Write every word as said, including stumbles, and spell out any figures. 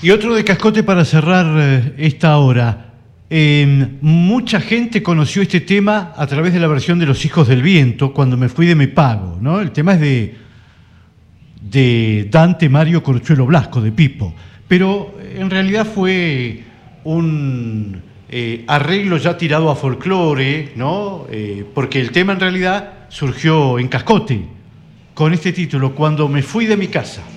Y otro de Cascote para cerrar eh, esta hora. Eh, mucha gente conoció este tema a través de la versión de Los Hijos del Viento, Cuando me fui de mi pago, ¿no? El tema es de, de Dante Mario Corchuelo Blasco, de Pipo. Pero en realidad fue un eh, arreglo ya tirado a folclore, ¿no? Eh, porque el tema en realidad surgió en Cascote, con este título, Cuando me fui de mi casa.